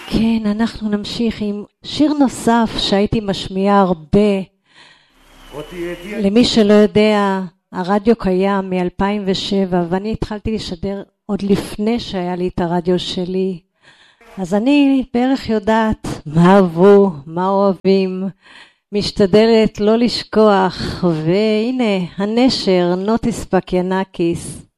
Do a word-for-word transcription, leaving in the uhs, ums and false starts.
כן, אנחנו נמשיך עם שיר נוסף שהייתי משמיעה הרבה. למי שלא יודע, הרדיו קיים מ-אלפיים ושבע, ואני התחלתי לשדר עוד לפני שהיה לי את הרדיו שלי. אז אני בערך יודעת מה אהבו, מה אוהבים, משתדלת לא לשכוח, והנה הנשר נוטיס פקיאנקיס.